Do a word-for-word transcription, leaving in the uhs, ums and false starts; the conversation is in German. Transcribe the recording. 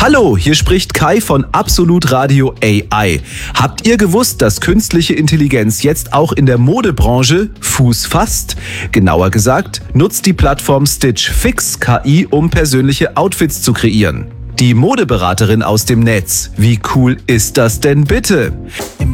Hallo, hier spricht Kai von Absolut Radio A I. Habt ihr gewusst, dass künstliche Intelligenz jetzt auch in der Modebranche Fuß fasst? Genauer gesagt, nutzt die Plattform Stitch Fix K I, um persönliche Outfits zu kreieren. Die Modeberaterin aus dem Netz. Wie cool ist das denn bitte?